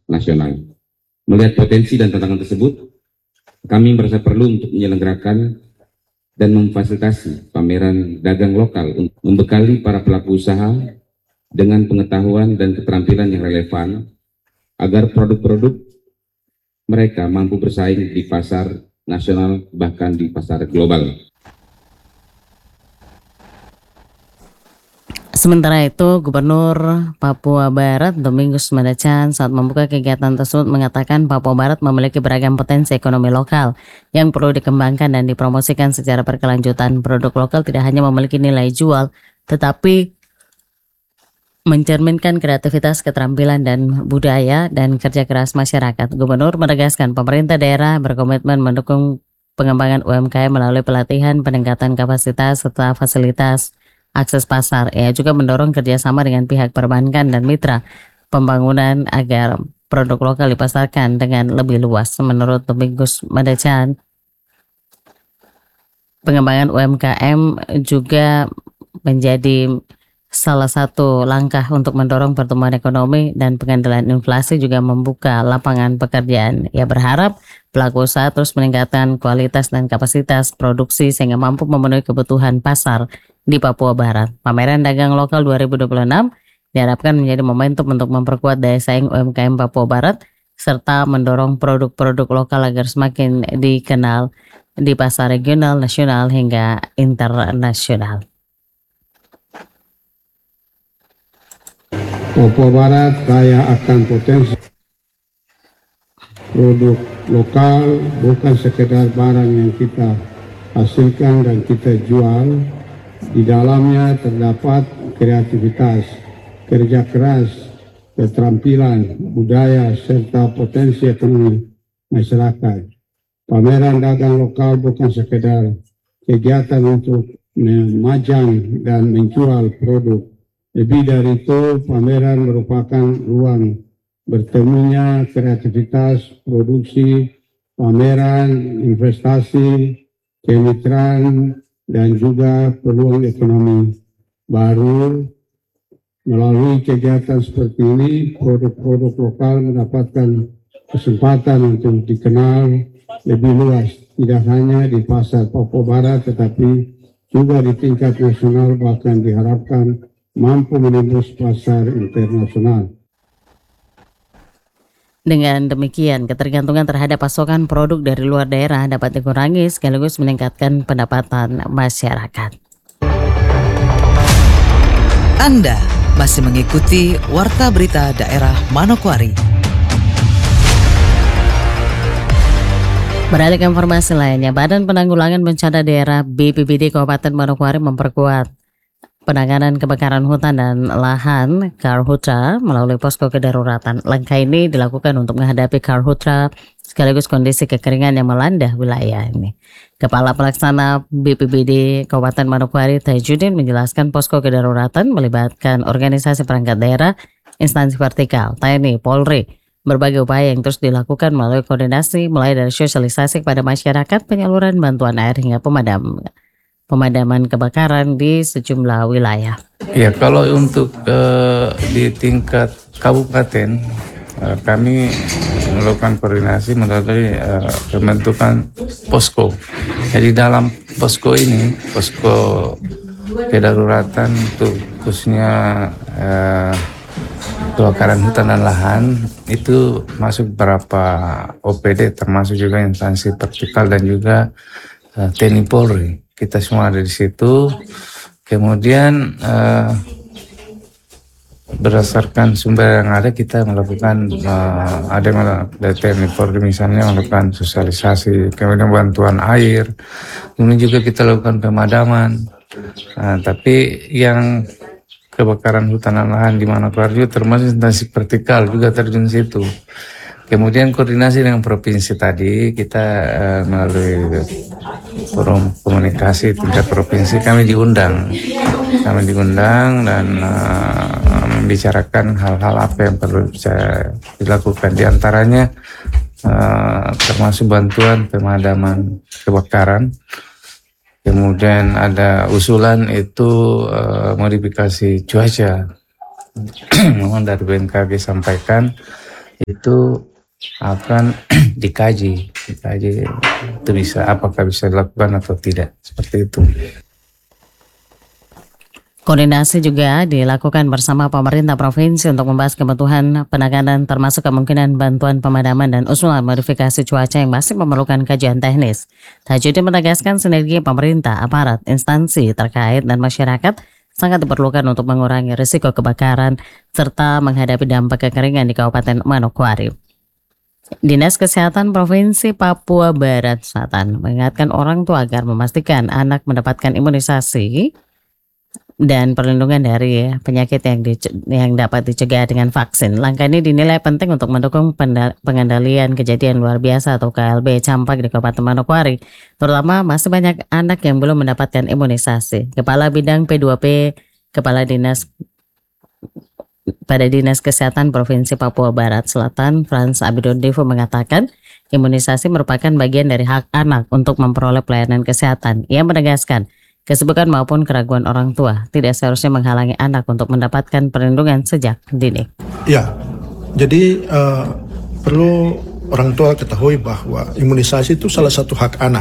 nasional. Melihat potensi dan tantangan tersebut, kami merasa perlu untuk menyelenggarakan dan memfasilitasi pameran dagang lokal untuk membekali para pelaku usaha dengan pengetahuan dan keterampilan yang relevan agar produk-produk mereka mampu bersaing di pasar nasional bahkan di pasar global. Sementara itu, Gubernur Papua Barat Domingus Madachan saat membuka kegiatan tersebut mengatakan Papua Barat memiliki beragam potensi ekonomi lokal yang perlu dikembangkan dan dipromosikan secara berkelanjutan. Produk lokal tidak hanya memiliki nilai jual, tetapi mencerminkan kreativitas, keterampilan, dan budaya dan kerja keras masyarakat. Gubernur menegaskan pemerintah daerah berkomitmen mendukung pengembangan UMKM melalui pelatihan, peningkatan kapasitas, serta fasilitas akses pasar. Ia juga mendorong kerjasama dengan pihak perbankan dan mitra pembangunan agar produk lokal dipasarkan dengan lebih luas. Menurut Domingus Madachan, pengembangan UMKM juga menjadi salah satu langkah untuk mendorong pertumbuhan ekonomi dan pengendalian inflasi, juga membuka lapangan pekerjaan. Ia berharap pelaku usaha terus meningkatkan kualitas dan kapasitas produksi sehingga mampu memenuhi kebutuhan pasar di Papua Barat. Pameran Dagang Lokal 2026 diharapkan menjadi momentum untuk memperkuat daya saing UMKM Papua Barat serta mendorong produk-produk lokal agar semakin dikenal di pasar regional, nasional, hingga internasional. Papua Barat kaya akan potensi produk lokal, bukan sekedar barang yang kita hasilkan dan kita jual. Di dalamnya terdapat kreativitas, kerja keras, keterampilan, budaya, serta potensi ekonomi masyarakat. Pameran dagang lokal bukan sekedar kegiatan untuk memajang dan menjual produk. Lebih dari itu, pameran merupakan ruang bertemunya kreativitas, produksi, pameran, investasi, kemitraan, dan juga peluang ekonomi baru. Melalui kegiatan seperti ini, produk-produk lokal mendapatkan kesempatan untuk dikenal lebih luas, tidak hanya di pasar Papua Barat, tetapi juga di tingkat nasional, bahkan diharapkan mampu menembus pasar internasional. Dengan demikian, ketergantungan terhadap pasokan produk dari luar daerah dapat dikurangi sekaligus meningkatkan pendapatan masyarakat. Anda masih mengikuti Warta Berita Daerah Manokwari. Beralih ke informasi lainnya, Badan Penanggulangan Bencana Daerah BPBD Kabupaten Manokwari memperkuat penanganan kebakaran hutan dan lahan Karhutla melalui posko kedaruratan. Langkah ini dilakukan untuk menghadapi Karhutla sekaligus kondisi kekeringan yang melanda wilayah ini. Kepala Pelaksana BPBD Kabupaten Manokwari Tajuddin menjelaskan posko kedaruratan melibatkan organisasi perangkat daerah, instansi vertikal, TNI, Polri. Berbagai upaya yang terus dilakukan melalui koordinasi mulai dari sosialisasi kepada masyarakat, penyaluran bantuan air hingga pemadaman kebakaran di sejumlah wilayah. Ya, kalau untuk di tingkat kabupaten, kami melakukan koordinasi melalui pembentukan posko. Jadi dalam posko ini, posko kedaruratan untuk khususnya kebakaran hutan dan lahan, itu masuk beberapa OPD, termasuk juga instansi vertikal dan juga TNI Polri. Kita semua ada di situ. Kemudian berdasarkan sumber yang ada, kita melakukan ada TNI Polri misalnya melakukan sosialisasi, kemudian bantuan air, kemudian juga kita lakukan pemadaman. Tapi yang kebakaran hutan dan lahan di Manokwari termasuk instansi vertikal juga terjun situ. Kemudian koordinasi dengan provinsi tadi, kita melalui forum komunikasi tingkat provinsi kami diundang dan membicarakan hal-hal apa yang perlu bisa dilakukan. Di antaranya termasuk bantuan pemadaman kebakaran. Kemudian ada usulan itu modifikasi cuaca. Memang dari BMKG sampaikan itu akan dikaji itu apakah bisa dilakukan atau tidak, seperti itu. Koordinasi juga dilakukan bersama pemerintah provinsi untuk membahas kebutuhan penanganan termasuk kemungkinan bantuan pemadaman dan usulan modifikasi cuaca yang masih memerlukan kajian teknis. Tajudin menegaskan sinergi pemerintah, aparat, instansi terkait dan masyarakat sangat diperlukan untuk mengurangi risiko kebakaran serta menghadapi dampak kekeringan di Kabupaten Manokwari. Dinas Kesehatan Provinsi Papua Barat Selatan mengingatkan orang tua agar memastikan anak mendapatkan imunisasi dan perlindungan dari penyakit yang dapat dicegah dengan vaksin. Langkah ini dinilai penting untuk mendukung pengendalian kejadian luar biasa atau KLB campak di Kabupaten Manokwari, terutama masih banyak anak yang belum mendapatkan imunisasi. Kepala Bidang P2P Kepala Dinas pada Dinas Kesehatan Provinsi Papua Barat Selatan, Frans Abidondevo mengatakan, imunisasi merupakan bagian dari hak anak untuk memperoleh pelayanan kesehatan. Ia menegaskan, kesibukan maupun keraguan orang tua tidak seharusnya menghalangi anak untuk mendapatkan perlindungan sejak dini. Ya, jadi perlu orang tua ketahui bahwa imunisasi itu salah satu hak anak.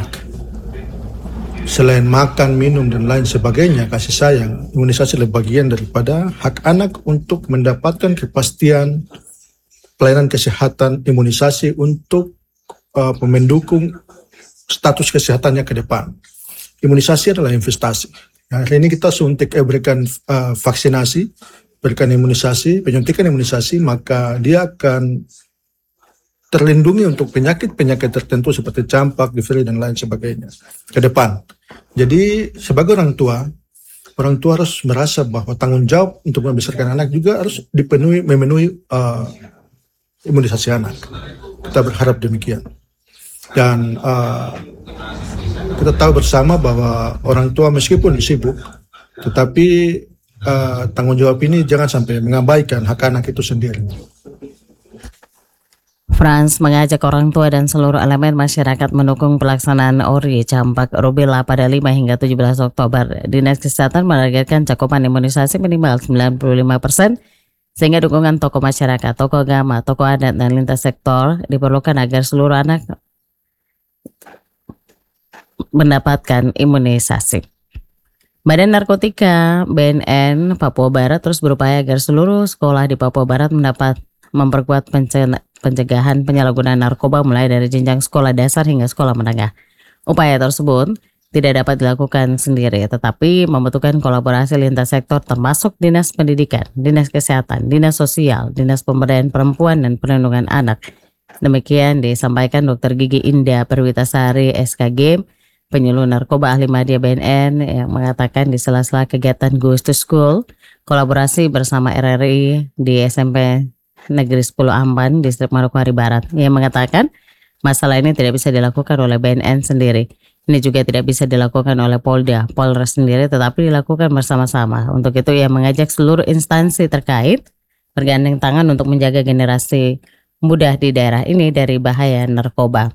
Selain makan, minum, dan lain sebagainya, kasih sayang, imunisasi adalah bagian daripada hak anak untuk mendapatkan kepastian pelayanan kesehatan imunisasi untuk mendukung status kesehatannya ke depan. Imunisasi adalah investasi. Nah, hari ini kita berikan vaksinasi, berikan imunisasi, penyuntikan imunisasi, maka dia akan terlindungi untuk penyakit-penyakit tertentu seperti campak, difteri, dan lain sebagainya ke depan. Jadi sebagai orang tua harus merasa bahwa tanggung jawab untuk membesarkan anak juga harus memenuhi imunisasi anak. Kita berharap demikian. Dan kita tahu bersama bahwa orang tua meskipun sibuk, tetapi tanggung jawab ini jangan sampai mengabaikan hak anak itu sendiri. Frans mengajak orang tua dan seluruh elemen masyarakat mendukung pelaksanaan ORI campak rubella pada 5 hingga 17 Oktober. Dinas Kesehatan menargetkan cakupan imunisasi minimal 95%, sehingga dukungan tokoh masyarakat, tokoh agama, tokoh adat, dan lintas sektor diperlukan agar seluruh anak mendapatkan imunisasi. Badan Narkotika BNN Papua Barat terus berupaya agar seluruh sekolah di Papua Barat memperkuat pencegahan penyalahgunaan narkoba mulai dari jenjang sekolah dasar hingga sekolah menengah. Upaya tersebut tidak dapat dilakukan sendiri, tetapi membutuhkan kolaborasi lintas sektor termasuk Dinas Pendidikan, Dinas Kesehatan, Dinas Sosial, Dinas Pemberdayaan Perempuan dan Perlindungan Anak. Demikian disampaikan Dr. Gigi Indah Perwitasari SKG, penyuluh narkoba ahli media BNN, yang mengatakan di sela-sela kegiatan Goes to School, kolaborasi bersama RRI di SMP Negeri 10 Amban, Distrik Manokwari Barat. Ia mengatakan masalah ini tidak bisa dilakukan oleh BNN sendiri. Ini juga tidak bisa dilakukan oleh Polda, Polres sendiri, tetapi dilakukan bersama-sama. Untuk itu ia mengajak seluruh instansi terkait bergandeng tangan untuk menjaga generasi muda di daerah ini dari bahaya narkoba.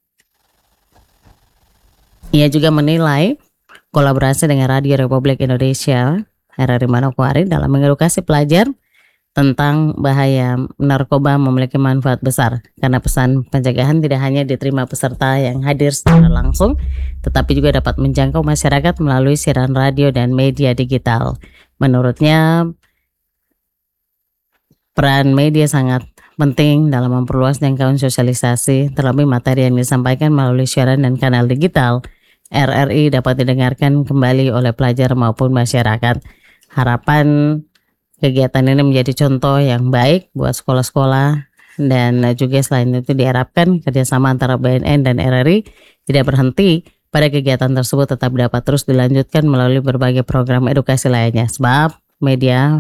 Ia juga menilai kolaborasi dengan Radio Republik Indonesia RRI Manokwari dalam mengedukasi pelajar tentang bahaya narkoba memiliki manfaat besar, karena pesan pencegahan tidak hanya diterima peserta yang hadir secara langsung, tetapi juga dapat menjangkau masyarakat melalui siaran radio dan media digital. Menurutnya, peran media sangat penting dalam memperluas jangkauan sosialisasi, terlebih materi yang disampaikan melalui siaran dan kanal digital RRI dapat didengarkan kembali oleh pelajar maupun masyarakat. Harapan kegiatan ini menjadi contoh yang baik buat sekolah-sekolah, dan juga selain itu diharapkan kerjasama antara BNN dan RRI tidak berhenti pada kegiatan tersebut, tetap dapat terus dilanjutkan melalui berbagai program edukasi lainnya, sebab media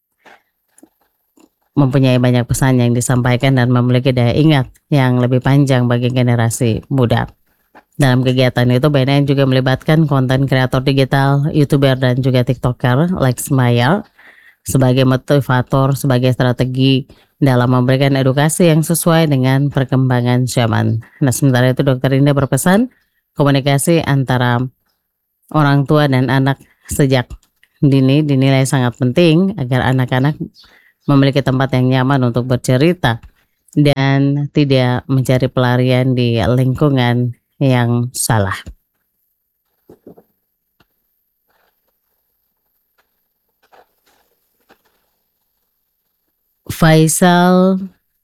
mempunyai banyak pesan yang disampaikan dan memiliki daya ingat yang lebih panjang bagi generasi muda. Dalam kegiatan itu, BNN juga melibatkan konten kreator digital, YouTuber, dan juga TikToker Lex Maya sebagai motivator, sebagai strategi dalam memberikan edukasi yang sesuai dengan perkembangan zaman. Nah, sementara itu Dr. Indah berpesan komunikasi antara orang tua dan anak sejak dini dinilai sangat penting agar anak-anak memiliki tempat yang nyaman untuk bercerita dan tidak mencari pelarian di lingkungan yang salah. Faisal,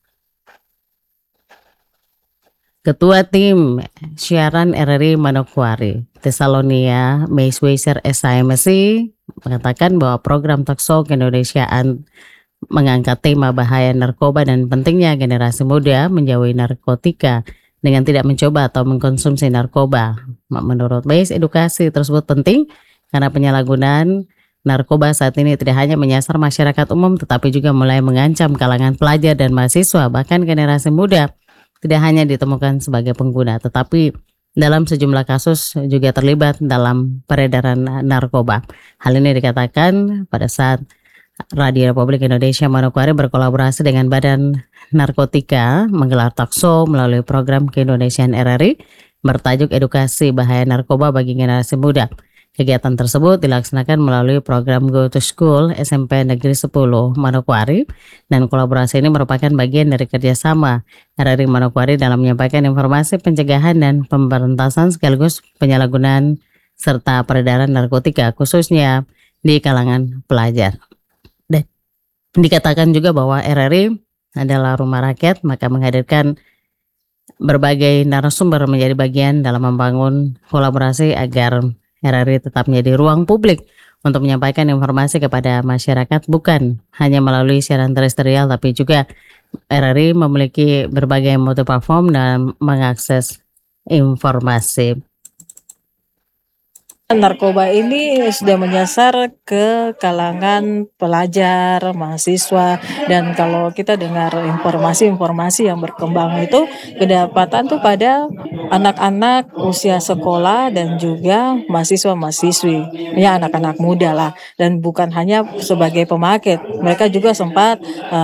Ketua Tim Siaran RRI Manokwari, Tesalonia Meisweiser SIMC, mengatakan bahwa program talkshow keindonesiaan mengangkat tema bahaya narkoba dan pentingnya generasi muda menjauhi narkotika dengan tidak mencoba atau mengkonsumsi narkoba. Menurut Meis, edukasi tersebut penting karena penyalahgunaan narkoba saat ini tidak hanya menyasar masyarakat umum tetapi juga mulai mengancam kalangan pelajar dan mahasiswa, bahkan generasi muda tidak hanya ditemukan sebagai pengguna tetapi dalam sejumlah kasus juga terlibat dalam peredaran narkoba. Hal ini dikatakan pada saat Radio Republik Indonesia Manokwari berkolaborasi dengan Badan Narkotika menggelar talkshow melalui program keindonesiaan RRI bertajuk Edukasi Bahaya Narkoba bagi Generasi Muda. Kegiatan tersebut dilaksanakan melalui program Go to School SMP Negeri 10 Manokwari, dan kolaborasi ini merupakan bagian dari kerjasama RRI Manokwari dalam menyampaikan informasi pencegahan dan pemberantasan sekaligus penyalahgunaan serta peredaran narkotika khususnya di kalangan pelajar. Dan dikatakan juga bahwa RRI adalah rumah rakyat, maka menghadirkan berbagai narasumber menjadi bagian dalam membangun kolaborasi agar RRI tetap menjadi ruang publik untuk menyampaikan informasi kepada masyarakat, bukan hanya melalui siaran terestrial tapi juga RRI memiliki berbagai multi platform dan mengakses informasi. Narkoba ini sudah menyasar ke kalangan pelajar, mahasiswa, dan kalau kita dengar informasi-informasi yang berkembang itu kedapatan tuh pada anak-anak usia sekolah dan juga mahasiswa-mahasiswi, ya anak-anak muda lah, dan bukan hanya sebagai pemakai, mereka juga sempat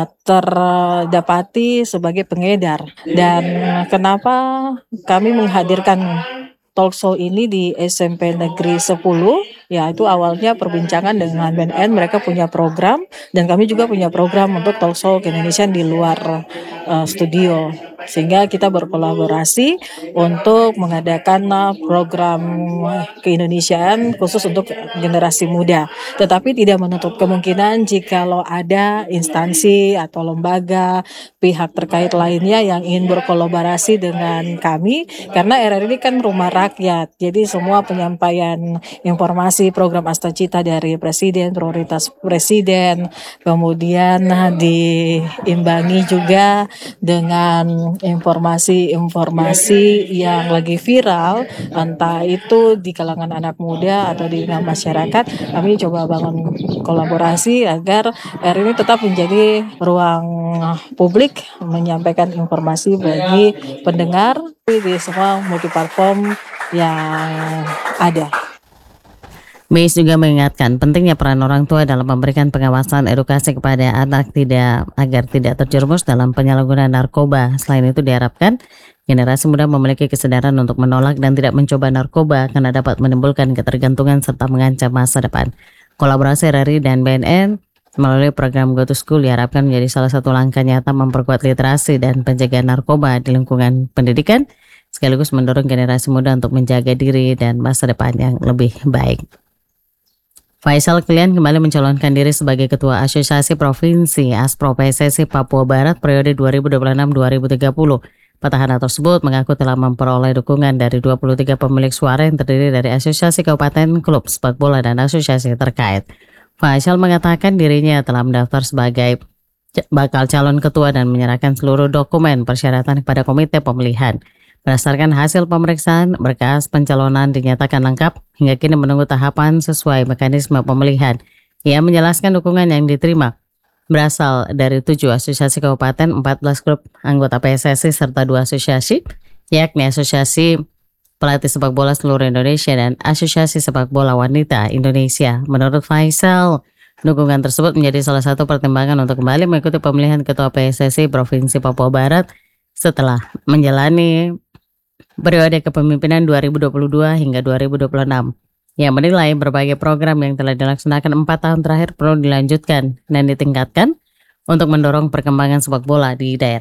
terdapati sebagai pengedar. Dan kenapa kami menghadirkan talkshow ini di SMP Negeri 10, ya itu awalnya perbincangan dengan BNN, mereka punya program dan kami juga punya program untuk talkshow keindonesiaan di luar studio, sehingga kita berkolaborasi untuk mengadakan program keindonesiaan khusus untuk generasi muda. Tetapi tidak menutup kemungkinan jikalau ada instansi atau lembaga pihak terkait lainnya yang ingin berkolaborasi dengan kami, karena RRI ini kan rumah rakyat, jadi semua penyampaian informasi program Astacita dari Presiden, prioritas Presiden, kemudian diimbangi juga dengan informasi-informasi yang lagi viral, entah itu di kalangan anak muda atau di masyarakat. Kami coba bangun kolaborasi agar RRI ini tetap menjadi ruang publik menyampaikan informasi bagi pendengar di semua multiplatform yang ada. Meis juga mengingatkan pentingnya peran orang tua dalam memberikan pengawasan edukasi kepada anak agar tidak terjerumus dalam penyalahgunaan narkoba. Selain itu diharapkan generasi muda memiliki kesadaran untuk menolak dan tidak mencoba narkoba karena dapat menimbulkan ketergantungan serta mengancam masa depan. Kolaborasi RRI dan BNN melalui program Go to School diharapkan menjadi salah satu langkah nyata memperkuat literasi dan pencegahan narkoba di lingkungan pendidikan, sekaligus mendorong generasi muda untuk menjaga diri dan masa depan yang lebih baik. Faisal Klian kembali mencalonkan diri sebagai Ketua Asosiasi Provinsi Aspro PSSI Papua Barat periode 2026-2030. Petahana tersebut mengaku telah memperoleh dukungan dari 23 pemilik suara yang terdiri dari asosiasi kabupaten, klub sepak bola, dan asosiasi terkait. Faisal mengatakan dirinya telah mendaftar sebagai bakal calon ketua dan menyerahkan seluruh dokumen persyaratan kepada komite pemilihan. Berdasarkan hasil pemeriksaan, berkas pencalonan dinyatakan lengkap hingga kini menunggu tahapan sesuai mekanisme pemilihan. Ia menjelaskan dukungan yang diterima berasal dari 7 asosiasi kabupaten, 14 klub anggota PSSI serta 2 asosiasi, yakni Asosiasi Pelatih Sepak Bola Seluruh Indonesia dan Asosiasi Sepak Bola Wanita Indonesia. Menurut Faisal, dukungan tersebut menjadi salah satu pertimbangan untuk kembali mengikuti pemilihan Ketua PSSI Provinsi Papua Barat setelah menjalani periode kepemimpinan 2022 hingga 2026. Yang menilai berbagai program yang telah dilaksanakan 4 tahun terakhir perlu dilanjutkan dan ditingkatkan untuk mendorong perkembangan sepak bola di daerah.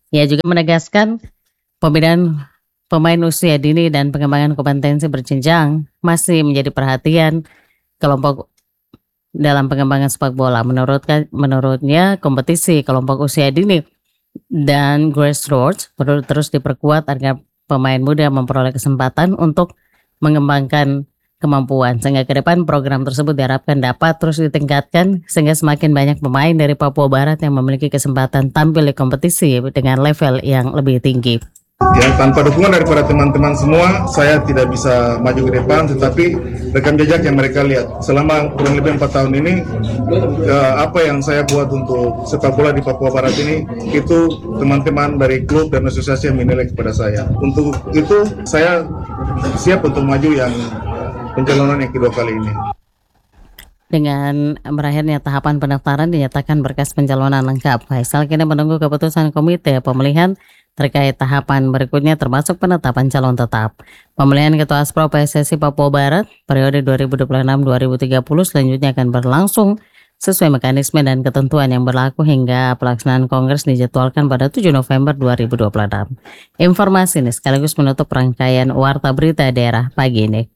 Ia juga menegaskan pembinaan pemain usia dini dan pengembangan kompetensi berjenjang masih menjadi perhatian kelompok dalam pengembangan sepak bola. Menurutnya kompetisi kelompok usia dini dan grassroots perlu terus diperkuat agar pemain muda memperoleh kesempatan untuk mengembangkan kemampuan, sehingga ke depan program tersebut diharapkan dapat terus ditingkatkan sehingga semakin banyak pemain dari Papua Barat yang memiliki kesempatan tampil di kompetisi dengan level yang lebih tinggi. Ya, tanpa dukungan daripada teman-teman semua, saya tidak bisa maju ke depan, tetapi rekam jejak yang mereka lihat selama kurang lebih 4 tahun ini, apa yang saya buat untuk sepak bola di Papua Barat ini, itu teman-teman dari klub dan asosiasi yang menilai kepada saya. Untuk itu, saya siap untuk maju yang pencalonan yang kedua kali ini. Dengan berakhirnya tahapan pendaftaran dinyatakan berkas pencalonan lengkap. Faisal kini menunggu keputusan komite pemilihan terkait tahapan berikutnya termasuk penetapan calon tetap. Pemilihan Ketua Aspro PSSI Papua Barat periode 2026-2030 selanjutnya akan berlangsung sesuai mekanisme dan ketentuan yang berlaku hingga pelaksanaan kongres dijadwalkan pada 7 November 2026. Informasi ini sekaligus menutup rangkaian Warta Berita Daerah pagi ini.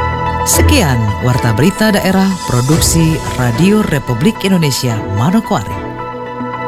Sekian Warta Berita Daerah Produksi Radio Republik Indonesia Manokwari.